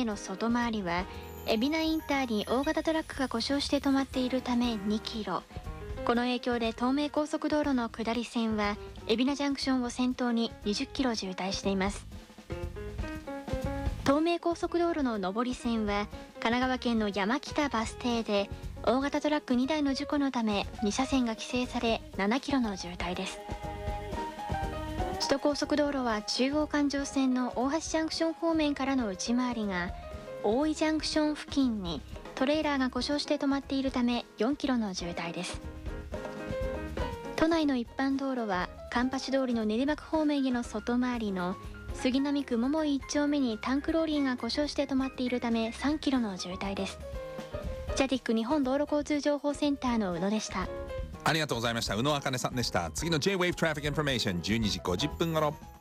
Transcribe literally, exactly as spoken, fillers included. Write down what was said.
への外回りは海老名インターに大型トラックが故障して止まっているためにキロ。この影響で東名高速道路の下り線は海老名ジャンクションを先頭ににじゅっキロ渋滞しています。東名高速道路の上り線は神奈川県の山北バス停で大型トラックにだいの事故のために車線が規制されななキロの渋滞です。首都高速道路は中央環状線の大橋ジャンクション方面からの内回りが大井ジャンクション付近にトレーラーが故障して止まっているためよんキロの渋滞です。都内の一般道路は環八通りの練馬区方面への外回りの杉並区桃井いっ丁目にタンクローリーが故障して止まっているためさんキロの渋滞です。ジャティック日本道路交通情報センターの宇野でした。 ありがとうございました。宇野あかねさんでした。次の J-Wave Traffic Information じゅうにじごじゅっぷん頃。